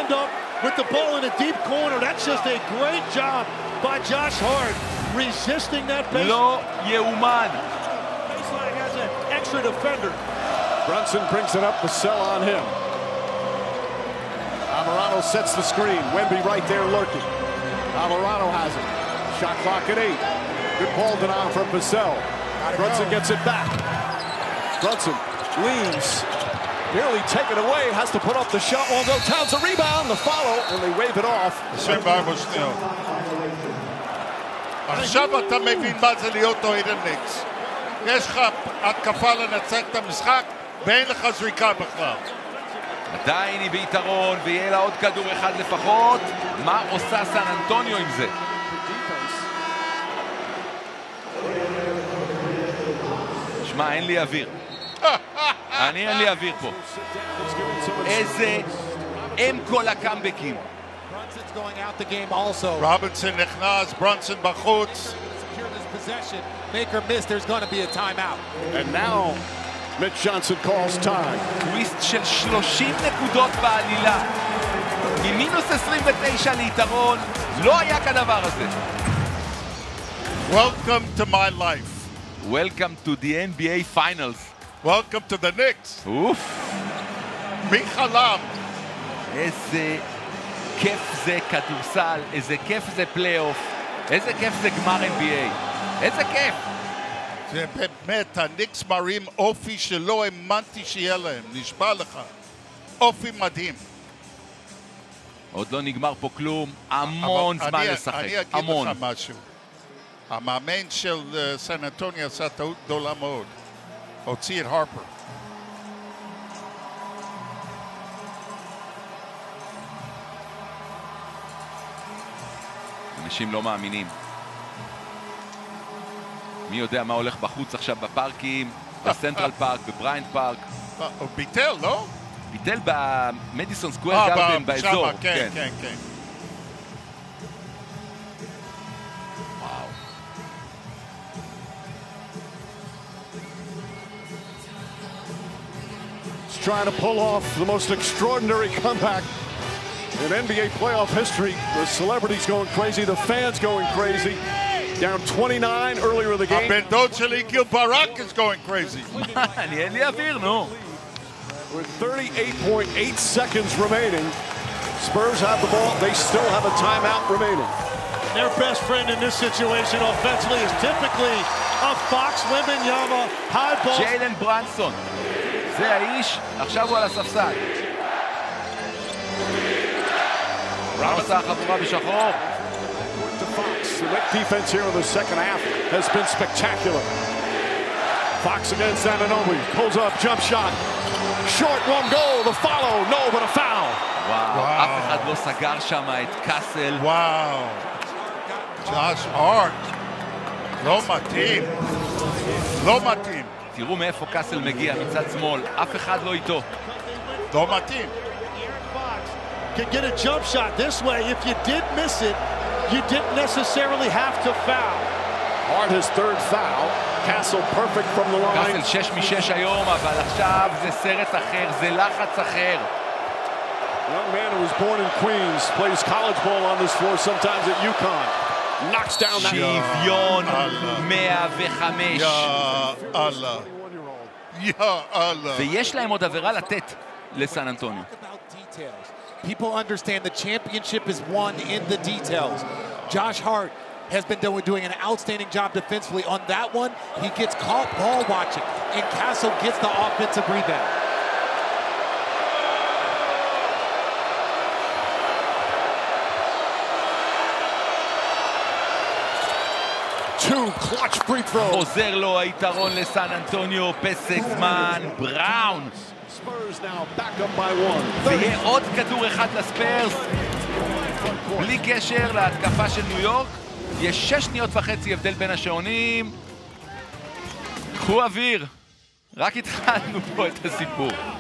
stand up with the ball in a deep corner. That's just a great job by Josh Hart resisting that baseline. לא יאומן. Baseline has an extra defender. Brunson brings it up, the cell on him. Alvarado sets the screen. Wemby right there lurking. Alvarado has it. Shot clock at 8. Good ball denial from Vassell. Brunson gets it back. Brunson leans. Nearly taken away. Has to put up the shot. Won't go. Towns a rebound. The follow, and they wave it off. 24 שניות. עכשיו אתה מבין מה זה להיות אוהד הניקס. יש לך התקפה לנצח את המשחק, ואין לך זריקה בכלל. עדיין היא ביתרון, ויהיה לה עוד כדור אחד לפחות. מה עושה סן אנטוניו עם זה? שמע, אין לי אוויר. אין לי אוויר פה. איזה הם כל הקאמבקים. רובינסון נכנס, ברנסון בחוץ. Make or miss, there's going to be a timeout. And now, Mitch Johnson calls time. טוויסט של 30 נקודות בעלילה. ממינוס 29 ליתרון, לא היה כדבר הזה. Welcome to my life. Welcome to the NBA Finals. Welcome to the Knicks. אוף. מי חלם? איזה כיף זה כדורסל, איזה כיף זה פלייאוף, איזה כיף זה גמר NBA. איזה כיף. זה באמת, הניקס מראים אופי שלא האמנתי שיהיה להם, נשבע לך. אופי מדהים. עוד לא נגמר פה כלום, המון זמן לשחק, אני אגיד המון. לך משהו. המאמן של סן אנטוניו עשה טעות גדולה מאוד. הוציא את הרפר. אנשים לא מאמינים. מי יודע מה הולך בחוץ עכשיו בפארקים, בסנטרל פארק, בבריינט פארק. הוא ביטל, לא? ביטל במדיסון סקוואר גארדן באזור. כן, כן, כן. וואו. He's trying to pull off the most extraordinary comeback in NBA playoff history. The celebrities going crazy, the fans going crazy. Down 29 earlier in the game. הבן דוד שלי גיל ברק is going crazy. אין לי אוויר, נו. With 38.8 seconds remaining, Spurs have the ball. They still have a timeout remaining. Their best friend in this situation offensively is typically a Fox Wembanyama high ball. ג'יילן ברנסון. זה האיש, עכשיו הוא על הספסל. מה עושה החבורה בשחור? To Fox. The Knicks defense here in the second half has been spectacular. Fox against Anunoby. Pulls up, jump shot. Short, one goal. The follow. No, but a foul. וואו, אף אחד לא סגר שם את קאסל. וואו. ג'וש הארט. לא מתאים. לא מתאים. תראו מאיפה קאסל מגיע, מצד שמאל. אף אחד לא איתו. לא מתאים. Can get a jump shot this way. If you did miss it, you didn't necessarily have to foul. Hart his third foul. Castle perfect from the line. קאסל 6 מ-6 היום, אבל עכשיו זה סרט אחר, זה לחץ אחר. Young man who was born in Queens, plays college ball on this floor, sometimes at UConn. Knocks down that. שוויון 105. יא אללה. יא אללה. ויש להם עוד עבירה לתת לסן אנטוניו. People understand the championship is won in the details. Josh Hart has been doing an outstanding job defensively. On that one, he gets caught ball watching, and Castle gets the offensive rebound. Two clutch free throws. חוזר לו היתרון לסן אנטוניו, פסק זמן, בראון. Spurs now back up by one. ויהיה עוד כדור אחד לספרס, בלי קשר להתקפה של ניו יורק. יש 6.5 שניות הבדל בין השעונים. קחו אוויר, רק התחלנו פה את הסיפור.